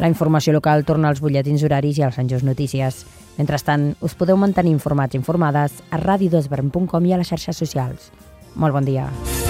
La informació local torna als butlletins horaris i als Sant Just Notícies. Mentrestant, us podeu mantenir informats i informades a radiodesvern.com i a les xarxes socials. Molt bon dia.